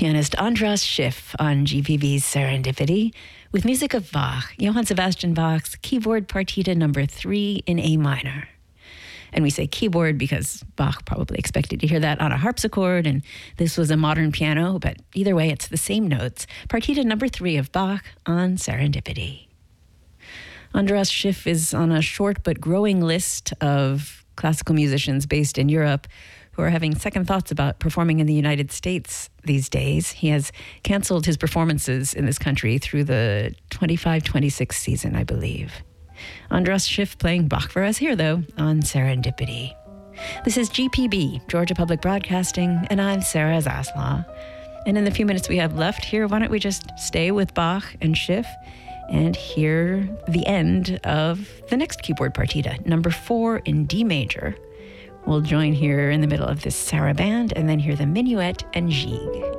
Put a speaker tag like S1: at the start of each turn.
S1: Pianist Andras Schiff on GPB's Serendipity with music of Bach, Johann Sebastian Bach's Keyboard Partita number 3 in A minor. And we say keyboard because Bach probably expected to hear that on a harpsichord, and this was a modern piano, but either way, it's the same notes. Partita number 3 of Bach on Serendipity. Andras Schiff is on a short but growing list of classical musicians based in Europe who are having second thoughts about performing in the United States these days. He has canceled his performances in this country through the 25-26 season, I believe. Andras Schiff playing Bach for us here, though, on Serendipity. This is GPB, Georgia Public Broadcasting, and I'm Sarah Zaslaw. And in the few minutes we have left here, why don't we just stay with Bach and Schiff and hear the end of the next keyboard partita, number 4 in D major. We'll join here in the middle of this saraband and then hear the minuet and gigue.